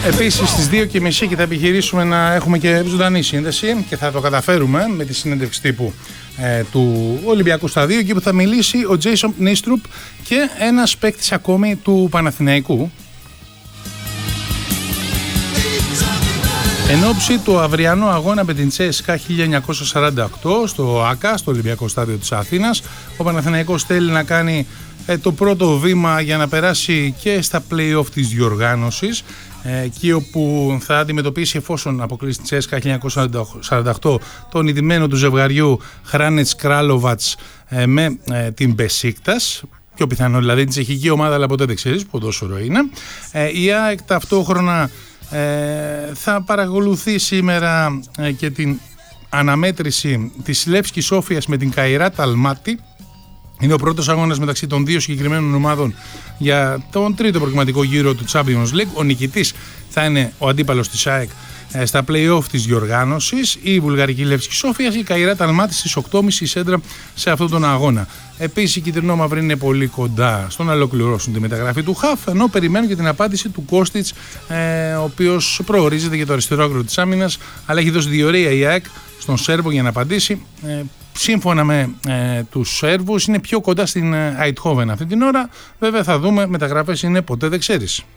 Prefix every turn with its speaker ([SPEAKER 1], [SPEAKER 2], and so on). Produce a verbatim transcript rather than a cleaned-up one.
[SPEAKER 1] Επίσης στις δύο και μισή και θα επιχειρήσουμε να έχουμε και ζωντανή σύνδεση και θα το καταφέρουμε με τη συνέντευξη τύπου ε, του Ολυμπιακού Σταδίου, εκεί που θα μιλήσει ο Τζέισον Νίστρουπ και ένας παίκτης ακόμη του Παναθηναϊκού. Εν ώψη του αυριανού αγώνα με την Τσέσκα χίλια εννιακόσια σαράντα οκτώ στο ΆΚΑ, στο Ολυμπιακό Στάδιο της Αθήνας, ο Παναθηναϊκός θέλει να κάνει ε, το πρώτο βήμα για να περάσει και στα play-off της διοργάνωσης, ε, εκεί όπου θα αντιμετωπίσει, εφόσον αποκλείσει την Τσέσκα χίλια εννιακόσια σαράντα οκτώ, τον ιδρυμένο του ζευγαριού Χράνετς Κράλοβατς ε, με ε, την Μπεσίκτας. Πιο πιθανό δηλαδή την τσεχική ομάδα, αλλά ποτέ δεν ξέρεις ποδόσφαιρο είναι. Ε, η ΑΕΚ ταυτόχρονα Ε, θα παρακολουθεί σήμερα ε, και την αναμέτρηση της Λεύσκης Σόφιας με την Καϊράτ Αλμάτι. Είναι ο πρώτος αγώνας μεταξύ των δύο συγκεκριμένων ομάδων για τον τρίτο προκριματικό γύρο του Champions League. Ο νικητής θα είναι ο αντίπαλος της ΑΕΚ ε, στα play-off της διοργάνωσης, η βουλγαρική Λεύσκη Σόφιας, η Καϊράτ Αλμάτι στις οκτώ και μισή σέντρα σε αυτόν τον αγώνα. Επίσης οι κυτρινόμαυροι είναι πολύ κοντά στο να ολοκληρώσουν τη μεταγραφή του Χαφ, ενώ περιμένουν και την απάντηση του Κώστιτς, ε, ο οποίος προορίζεται για το αριστερό άκρο της άμυνας, αλλά έχει δώσει διορία η ΑΕΚ στον Σέρβο για να απαντήσει. Ε, σύμφωνα με ε, τους Σέρβους είναι πιο κοντά στην Αιτχόβεν αυτή την ώρα. Βέβαια θα δούμε, μεταγραφές είναι, ποτέ δεν ξέρεις.